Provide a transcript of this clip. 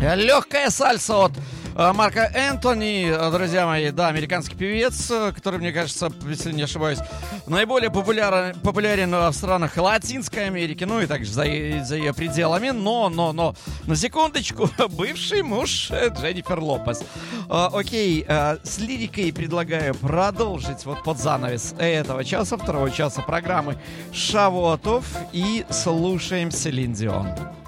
Легкая сальса от Марка Энтони, друзья мои, да, американский певец, который, мне кажется, если не ошибаюсь, наиболее популярен в странах Латинской Америки, ну и также за ее пределами, но, на секундочку, бывший муж Дженнифер Лопес. Окей, с лирикой предлагаю продолжить вот под занавес этого часа, второго часа программы «Шавотов», и слушаем Селин Дион.